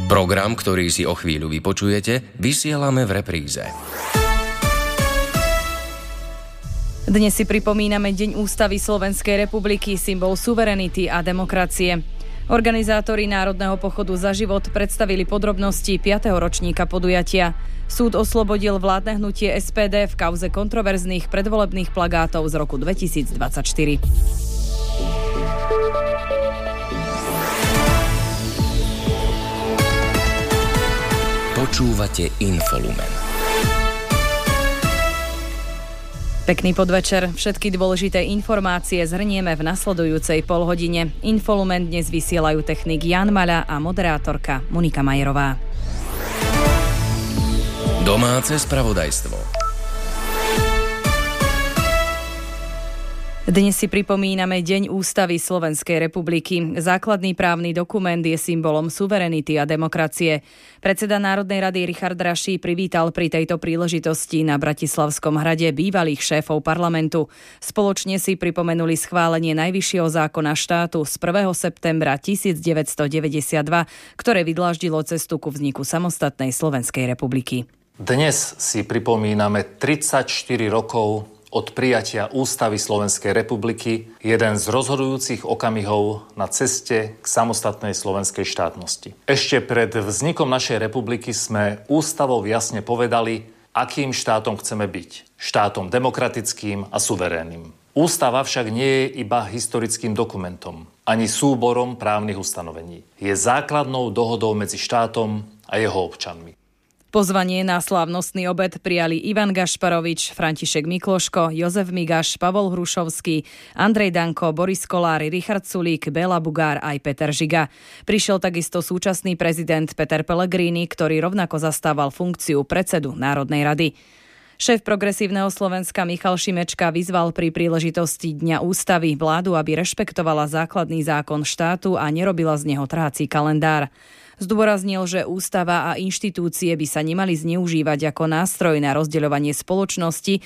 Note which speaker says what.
Speaker 1: Program, ktorý si o chvíľu vypočujete, vysielame v repríze.
Speaker 2: Dnes si pripomíname Deň Ústavy Slovenskej republiky, symbol suverenity a demokracie. Organizátori Národného pochodu za život predstavili podrobnosti 5. ročníka podujatia. Súd oslobodil vládne hnutie SPD v kauze kontroverzných predvolebných plagátov z roku 2024.
Speaker 1: Počúvate Infolumen.
Speaker 2: Pekný podvečer. Všetky dôležité informácie zhrnieme v nasledujúcej polhodine. Infolumen dnes vysielajú technik Jan Maľa a moderátorka Monika Majerová.
Speaker 1: Domáce spravodajstvo.
Speaker 2: Dnes si pripomíname Deň Ústavy Slovenskej republiky. Základný právny dokument je symbolom suverenity a demokracie. Predseda Národnej rady Richard Raší privítal pri tejto príležitosti na Bratislavskom hrade bývalých šéfov parlamentu. Spoločne si pripomenuli schválenie najvyššieho zákona štátu z 1. septembra 1992, ktoré vydláždilo cestu ku vzniku samostatnej Slovenskej republiky.
Speaker 3: Dnes si pripomíname 34 rokov od prijatia Ústavy Slovenskej republiky, jeden z rozhodujúcich okamihov na ceste k samostatnej slovenskej štátnosti. Ešte pred vznikom našej republiky sme ústavou jasne povedali, akým štátom chceme byť. Štátom demokratickým a suverénnym. Ústava však nie je iba historickým dokumentom, ani súborom právnych ustanovení. Je základnou dohodou medzi štátom a jeho občanmi.
Speaker 2: Pozvanie na slávnostný obed prijali Ivan Gašparovič, František Mikloško, Jozef Migaš, Pavol Hrušovský, Andrej Danko, Boris Kolár, Richard Sulík, Béla Bugár aj Peter Žiga. Prišiel takisto súčasný prezident Peter Pellegrini, ktorý rovnako zastával funkciu predsedu Národnej rady. Šéf Progresívneho Slovenska Michal Šimečka vyzval pri príležitosti Dňa ústavy vládu, aby rešpektovala základný zákon štátu a nerobila z neho trhací kalendár. Zdôraznil, že ústava a inštitúcie by sa nemali zneužívať ako nástroj na rozdeľovanie spoločnosti,